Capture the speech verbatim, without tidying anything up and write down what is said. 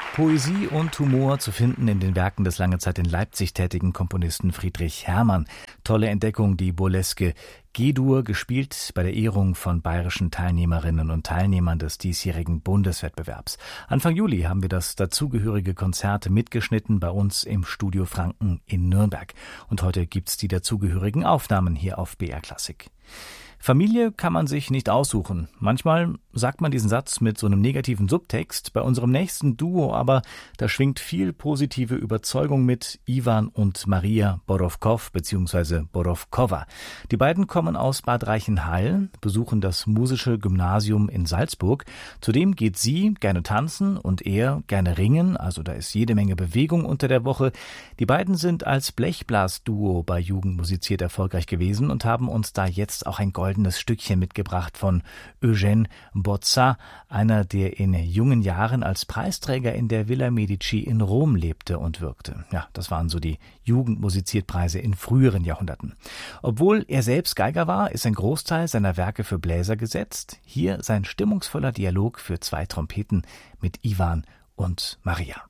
Poesie und Humor zu finden in den Werken des lange Zeit in Leipzig tätigen Komponisten Friedrich Herrmann. Tolle Entdeckung, die burleske G-Dur, gespielt bei der Ehrung von bayerischen Teilnehmerinnen und Teilnehmern des diesjährigen Bundeswettbewerbs. Anfang Juli haben wir das dazugehörige Konzert mitgeschnitten bei uns im Studio Franken in Nürnberg. Und heute gibt's die dazugehörigen Aufnahmen hier auf B R Klassik. Familie kann man sich nicht aussuchen. Manchmal sagt man diesen Satz mit so einem negativen Subtext. Bei unserem nächsten Duo aber, da schwingt viel positive Überzeugung mit. Iwan und Maria Borowkow bzw. Borowkowa. Die beiden kommen aus Bad Reichenhall, besuchen das musische Gymnasium in Salzburg. Zudem geht sie gerne tanzen und er gerne ringen. Also da ist jede Menge Bewegung unter der Woche. Die beiden sind als Blechblasduo bei Jugend musiziert erfolgreich gewesen und haben uns da jetzt auch ein goldenes Stückchen mitgebracht von Eugène Bozza, einer, der in jungen Jahren als Preisträger in der Villa Medici in Rom lebte und wirkte. Ja, das waren so die Jugendmusiziertpreise in früheren Jahrhunderten. Obwohl er selbst Geiger war, ist ein Großteil seiner Werke für Bläser gesetzt. Hier sein stimmungsvoller Dialog für zwei Trompeten mit Iwan und Maria.